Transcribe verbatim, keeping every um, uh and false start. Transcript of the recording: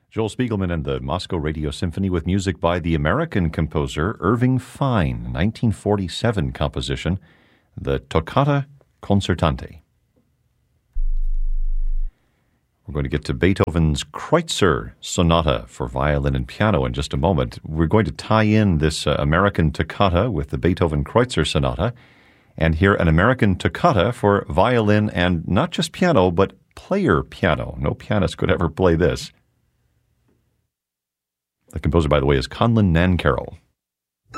Joel Spiegelman and the Moscow Radio Symphony with music by the American composer Irving Fine, nineteen forty-seven composition, the Toccata Concertante. We're going to get to Beethoven's Kreutzer Sonata for violin and piano in just a moment. We're going to tie in this uh, American toccata with the Beethoven Kreutzer Sonata and hear an American toccata for violin and not just piano, but player piano. No pianist could ever play this. The composer, by the way, is Conlon Nancarrow.